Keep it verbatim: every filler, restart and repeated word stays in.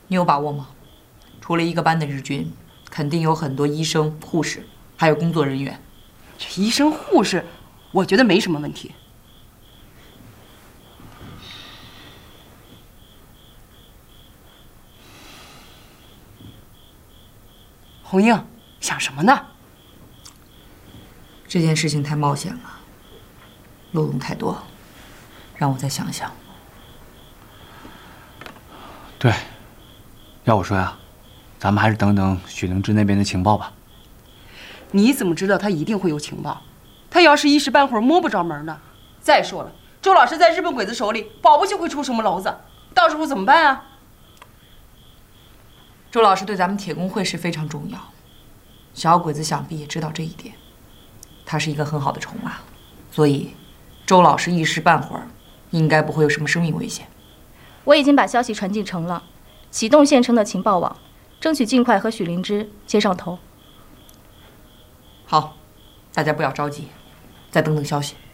你有把握吗？除了一个班的日军，肯定有很多医生、护士，还有工作人员。 这医生、护士，我觉得没什么问题。红英，想什么呢？ 这件事情太冒险了，漏洞太多，让我再想想。 对，要我说呀，咱们还是等等许灵芝那边的情报吧。 你怎么知道他一定会有情报？他要是一时半会儿摸不着门呢？再说了，周老师在日本鬼子手里，保不齐会出什么篓子，到时候怎么办啊？ 周老师对咱们铁工会是非常重要，小鬼子想必也知道这一点。他是一个很好的筹码，所以周老师一时半会儿应该不会有什么生命危险。 我已经把消息传进城了，启动县城的情报网，争取尽快和许灵芝接上头。 好，大家不要着急，再等等消息。